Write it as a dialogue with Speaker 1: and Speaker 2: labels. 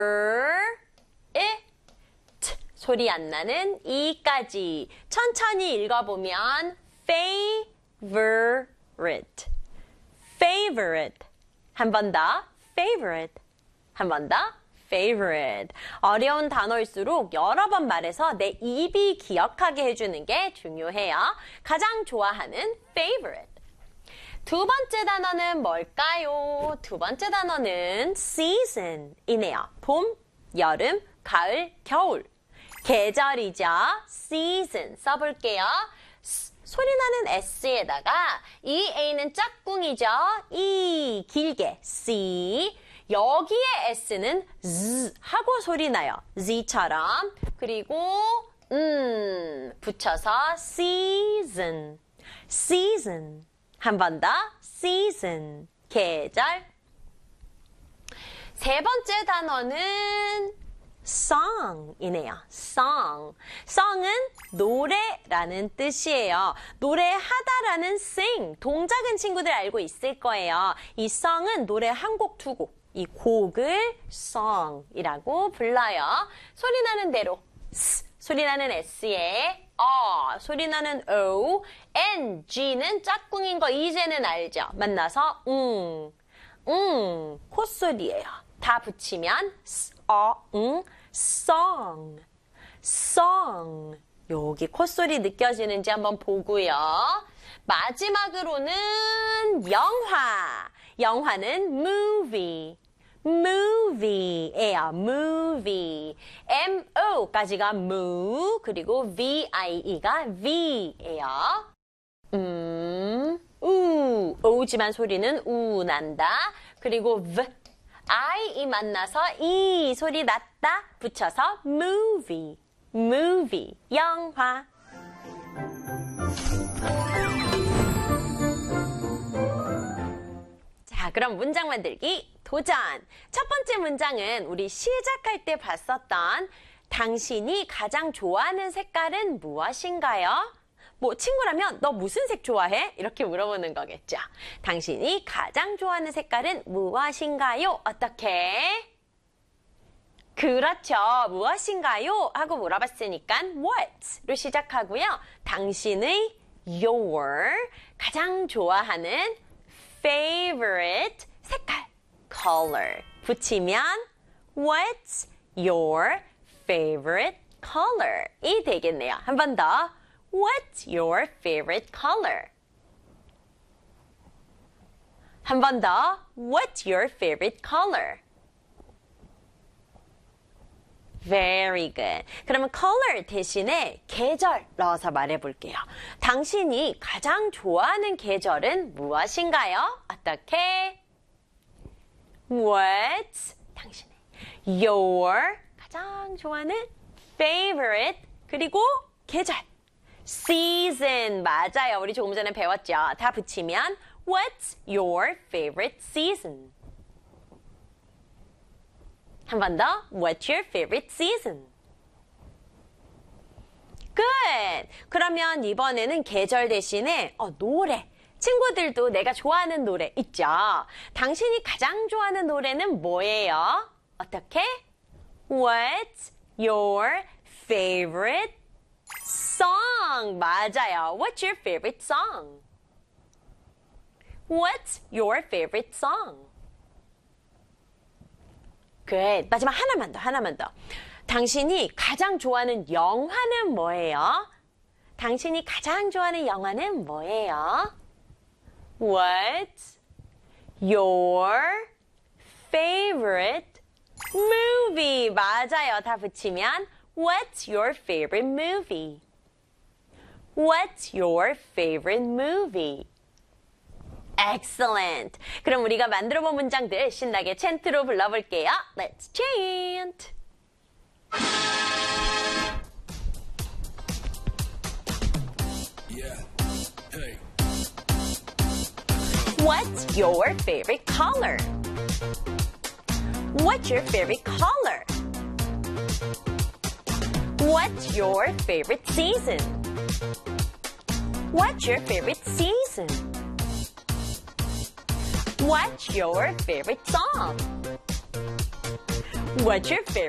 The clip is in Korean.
Speaker 1: it 소리 안 나는 이까지 천천히 읽어보면 favorite, favorite 한 번 더 favorite, 한 번 더 favorite. 어려운 단어일수록 여러 번 말해서 내 입이 기억하게 해주는 게 중요해요. 가장 좋아하는 favorite. 두 번째 단어는 뭘까요? 두 번째 단어는 season이네요. 봄, 여름, 가을, 겨울. 계절이죠. season 써볼게요. 소리 나는 S에다가 이 A는 짝꿍이죠. 이 길게 C. 여기에 S는 Z 하고 소리 나요. Z처럼. 그리고 붙여서 season, season. 한 번 더 season, 계절. 세 번째 단어는 song이네요. song. song은 노래라는 뜻이에요. 노래하다라는 sing, 동작은 친구들 알고 있을 거예요. 이 song은 노래 한 곡, 두 곡. 이 곡을 song이라고 불러요. 소리 나는 대로 S, 소리 나는 S에 소리 나는 O, N, G는 짝꿍인 거 이제는 알죠? 만나서 콧소리예요. 다 붙이면 song, song. 여기 콧소리 느껴지는지 한번 보고요. 마지막으로는 영화. 영화는 movie, movie예요. movie. M-O 까지가 moo, 그리고 V-I-E가 V예요. O지만 소리는 우 난다. 그리고 V, I 만나서 이 소리 났다. 붙여서 movie, movie. 영화. 자, 그럼 문장 만들기 도전! 첫 번째 문장은 우리 시작할 때 봤었던 당신이 가장 좋아하는 색깔은 무엇인가요? 뭐 친구라면 너 무슨 색 좋아해? 이렇게 물어보는 거겠죠. 당신이 가장 좋아하는 색깔은 무엇인가요? 어떻게? 그렇죠. 무엇인가요? 하고 물어봤으니까 what로 시작하고요. 당신의 your 가장 좋아하는 favorite 색깔 color 붙이면 what's your favorite color 이 되겠네요. 한 번 더 what's your favorite color 한 번 더 what's your favorite color Very good. 그러면 color 대신에 계절 넣어서 말해볼게요. 당신이 가장 좋아하는 계절은 무엇인가요? 어떻게? What's 당신의 your 가장 좋아하는 favorite 그리고 계절 season 맞아요. 우리 조금 전에 배웠죠. 다 붙이면 What's your favorite season? 한 번 더. What's your favorite season? Good. 그러면 이번에는 계절 대신에 노래. 친구들도 내가 좋아하는 노래 있죠? 당신이 가장 좋아하는 노래는 뭐예요? 어떻게? What's your favorite song? 맞아요. What's your favorite song? What's your favorite song? Good. 마지막 하나만 더. 당신이 가장 좋아하는 영화는 뭐예요? 당신이 가장 좋아하는 영화는 뭐예요? What's your favorite movie? 맞아요. 다 붙이면 What's your favorite movie? What's your favorite movie? Excellent. 그럼 우리가 만들어본 문장들 신나게 찬트로 불러볼게요. Let's chant. What's your favorite color? What's your favorite color? What's your favorite season? What's your favorite season? What's your favorite song? What's your favorite